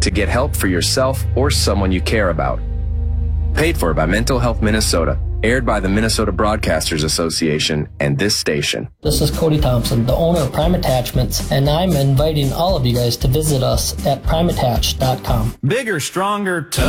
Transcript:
to get help for yourself or someone you care about. Paid for by Mental Health Minnesota. Aired by the Minnesota Broadcasters Association and this station. This is Cody Thompson, the owner of Prime Attachments, and I'm inviting all of you guys to visit us at primeattach.com. Bigger, stronger, tougher.